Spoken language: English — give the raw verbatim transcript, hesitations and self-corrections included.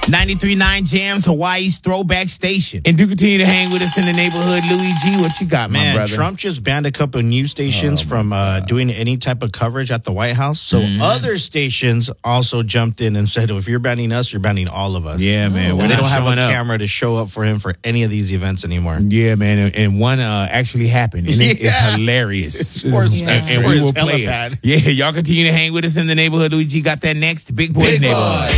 ninety-three point nine Jams, Hawaii's throwback station. And do continue to hang with us in the neighborhood. Louis G, what you got, my Man, brother? Trump just banned a couple of news stations Oh, from uh, doing any type of coverage at the White House. So mm-hmm. other stations also jumped in and said, if you're banning us, you're banning all of us. Yeah, man. Oh, We're they not don't have a showing up. camera to show up for him for any of these events anymore. Yeah, man. And, and one uh, actually happened. And it, yeah. it's hilarious. It's for, yeah. And, and we will play it. Bad. Yeah, y'all continue to hang with us in the neighborhood. Louis G got that next. Big Boy Big Neighborhood. Boy.